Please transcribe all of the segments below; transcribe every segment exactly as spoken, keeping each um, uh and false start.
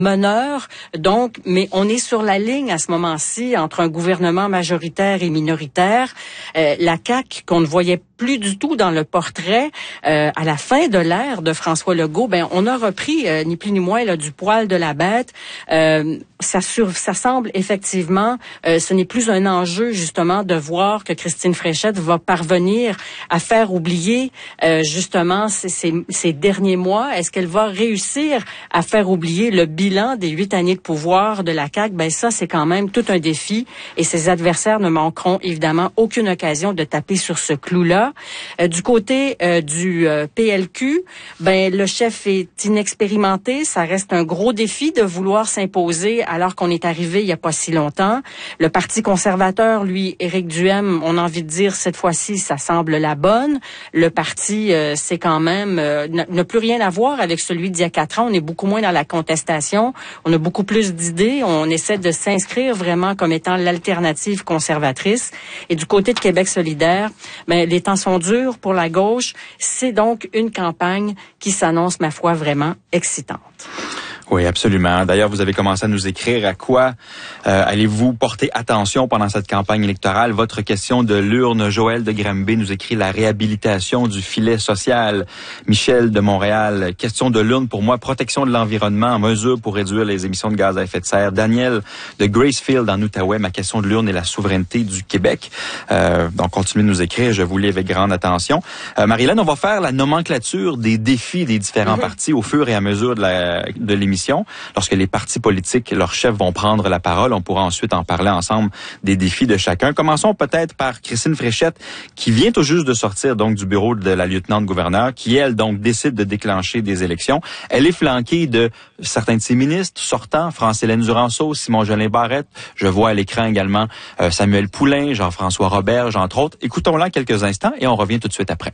meneur, donc, mais on est sur la ligne à ce moment-ci entre un gouvernement majoritaire et minoritaire. Euh, la C A Q, qu'on ne voyait plus du tout dans le portrait, euh, à la fin de l'ère de François Legault, ben on a repris, euh, ni plus ni moins, là, du poil de la bête. Euh, ça, sur, ça semble effectivement, euh, ce n'est plus un enjeu justement de voir que Christine Fréchette va parvenir à faire oublier euh, justement ces, ces, ces derniers mois. Est-ce qu'elle va réussir à faire oublier le bilan des huit années de pouvoir de la C A Q? Ben ça, c'est quand même tout un défi et ses adversaires ne manqueront évidemment aucune occasion de taper sur ce clou-là. Euh, du côté euh, du euh, P L Q, ben le chef est inexpérimenté. Ça reste un gros défi de vouloir s'imposer alors qu'on est arrivé il n'y a pas si longtemps. Le Parti conservateur, lui, Éric Duhaime, on a envie de dire cette fois-ci, ça semble la bonne. Le parti, euh, c'est quand même, euh, n'a plus rien à voir avec celui d'il y a quatre ans. On est beaucoup moins dans la contestation. On a beaucoup plus d'idées. On essaie de s'inscrire vraiment comme étant l'alternative conservatrice. Et du côté de Québec solidaire, ben, les temps sont durs pour la gauche. C'est donc une campagne qui s'annonce, ma foi, vraiment excitante. Oui, absolument. D'ailleurs, vous avez commencé à nous écrire à quoi euh, allez-vous porter attention pendant cette campagne électorale. Votre question de l'urne, Joël de Granby nous écrit la réhabilitation du filet social. Michel de Montréal, question de l'urne pour moi, protection de l'environnement en mesure pour réduire les émissions de gaz à effet de serre. Daniel de Gracefield en Outaouais, ma question de l'urne est la souveraineté du Québec. Euh, donc, continuez de nous écrire, je vous lis avec grande attention. Euh, Marie-Hélène, on va faire la nomenclature des défis des différents mm-hmm. partis au fur et à mesure de, la, de l'émission. Lorsque les partis politiques, leurs chefs vont prendre la parole, on pourra ensuite en parler ensemble des défis de chacun. Commençons peut-être par Christine Fréchette, qui vient tout juste de sortir donc du bureau de la lieutenant-gouverneur, qui elle donc décide de déclencher des élections. Elle est flanquée de certains de ses ministres sortants, France-Hélène Duranceau, Simon-Jolin Barrette. Je vois à l'écran également euh, Samuel Poulain, Jean-François Roberge, entre autres. Écoutons-la quelques instants et on revient tout de suite après.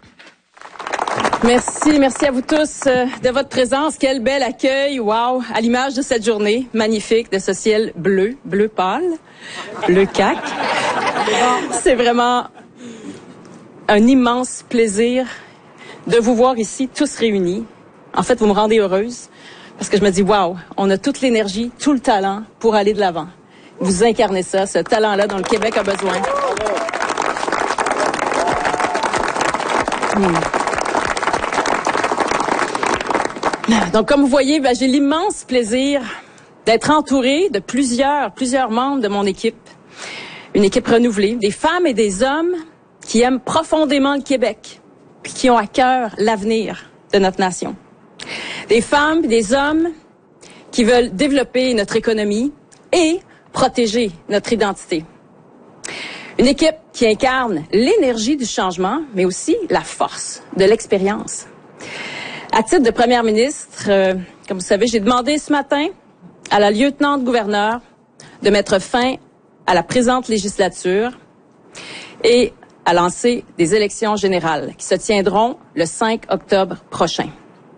Merci, merci à vous tous euh, de votre présence. Quel bel accueil, wow, à l'image de cette journée magnifique de ce ciel bleu, bleu pâle, bleu cac. C'est vraiment un immense plaisir de vous voir ici, tous réunis. En fait, vous me rendez heureuse parce que je me dis, wow, on a toute l'énergie, tout le talent pour aller de l'avant. Vous incarnez ça, ce talent-là dont le Québec a besoin. Hmm. Donc, comme vous voyez, ben, j'ai l'immense plaisir d'être entourée de plusieurs, plusieurs membres de mon équipe. Une équipe renouvelée, des femmes et des hommes qui aiment profondément le Québec, puis qui ont à cœur l'avenir de notre nation. Des femmes et des hommes qui veulent développer notre économie et protéger notre identité. Une équipe qui incarne l'énergie du changement, mais aussi la force de l'expérience. À titre de première ministre, euh, comme vous savez, j'ai demandé ce matin à la lieutenant-gouverneur de mettre fin à la présente législature et à lancer des élections générales qui se tiendront le cinq octobre prochain.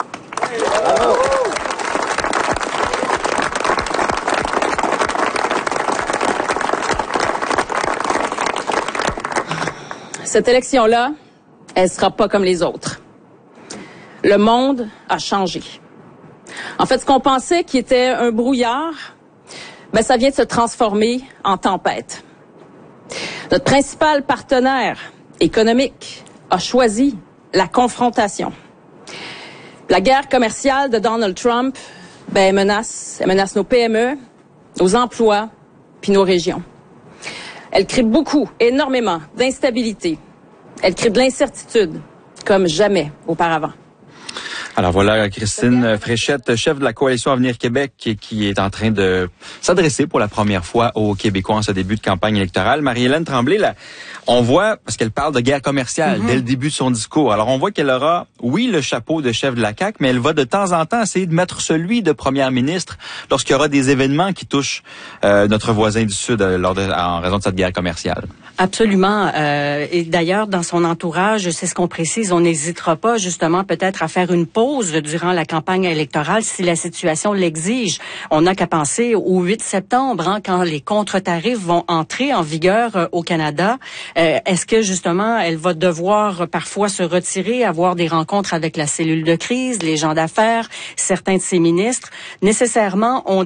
Cette élection-là, elle ne sera pas comme les autres. Le monde a changé. En fait, ce qu'on pensait qui était un brouillard, ben ça vient de se transformer en tempête. Notre principal partenaire économique a choisi la confrontation. La guerre commerciale de Donald Trump, ben elle menace, elle menace nos P M E, nos emplois, puis nos régions. Elle crée beaucoup, énormément d'instabilité. Elle crée de l'incertitude, comme jamais auparavant. Alors voilà, Christine Fréchette, chef de la Coalition Avenir Québec, qui, qui est en train de s'adresser pour la première fois aux Québécois en ce début de campagne électorale. Marie-Hélène Tremblay, là, on voit, parce qu'elle parle de guerre commerciale mm-hmm. dès le début de son discours, alors on voit qu'elle aura, oui, le chapeau de chef de la C A Q, mais elle va de temps en temps essayer de mettre celui de première ministre lorsqu'il y aura des événements qui touchent euh, notre voisin du Sud euh, lors de, en raison de cette guerre commerciale. Absolument. Euh, et d'ailleurs, dans son entourage, c'est ce qu'on précise, on n'hésitera pas justement peut-être à faire une pause durant la campagne électorale si la situation l'exige. On n'a qu'à penser au huit septembre, hein, quand les contre-tarifs vont entrer en vigueur euh, au Canada. Euh, est-ce que justement, elle va devoir euh, parfois se retirer, avoir des rencontres avec la cellule de crise, les gens d'affaires, certains de ses ministres? Nécessairement, on